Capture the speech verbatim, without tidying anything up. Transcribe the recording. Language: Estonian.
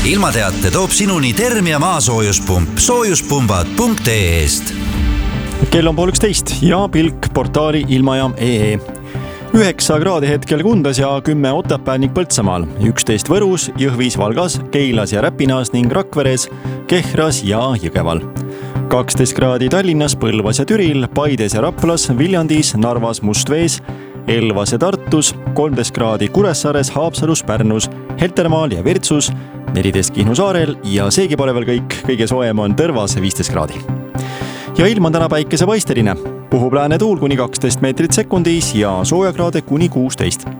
ilmateate toob sinuni Termia maasoojuspump soojuspumbad punkt ee-st. Kell on pool üksteist ja pilk portaali ilmajaam punkt ee. Üheksa kraadi hetkel Kundas ja kümme Otepääl ning Põltsamaal, üksteist Võrus, Jõhvis, Valgas, Keilas ja Räpinaas ning Rakveres, Kehras ja Jõgeval. kaksteist kraadi Tallinnas, Põlvas ja Türil, Paides ja Raplas, Viljandis, Narvas, Mustvees, Elvas ja Tartus, kolmteist kraadi Kuressaares, Haapsalus, Pärnus, Heltermaal ja Virtsus, neliteist Kihnu saarel ja seegi pole veel kõik, kõige soojem on Tõrvas viisteist kraadi. Ja ilm on täna päikesepaisteline, puhub lääne tuul kuni kaksteist meetrit sekundis ja soojakraade kuni kuusteist.